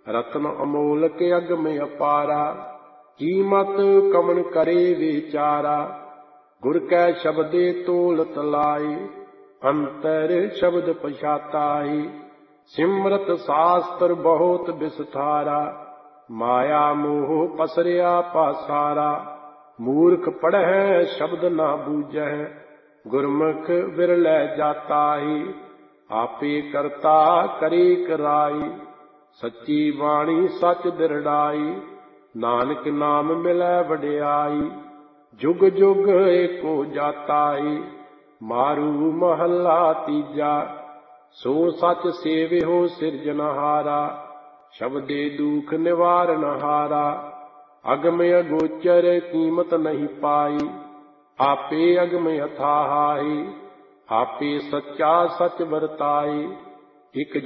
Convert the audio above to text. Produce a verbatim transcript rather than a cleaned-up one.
रत्न अमोलक अगम अपारा, कीमत कमन करे विचारा। गुर कै शब्दे तोलत लाई, अंतर शब्द पछाताई। सिमरत शास्त्र बहुत विस्तारा, माया मोह पसरिया पासारा। मूर्ख पढ़ै शब्द ना बूझै, गुरमुख विरलै जाताई। आपे करता करे कराई, सच्ची बाणी सच दिरड़ाई। नानक नाम मिलै वडियाई, जुग जुग एको जाताई। मारू महला तीजा, सो सच सेविहो सिरजनहारा। शब्दे दुख निवारणहारा, अगम अगोचर कीमत नहीं पाई। आपे अगम अथाहाई, आपे सच्चा सच वरताई। इक